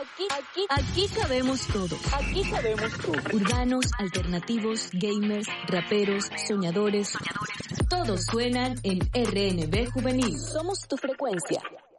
Aquí cabemos todos. Aquí cabemos todos. Urbanos, alternativos, gamers, raperos, soñadores. Todos suenan en RNB Juvenil. Somos tu frecuencia.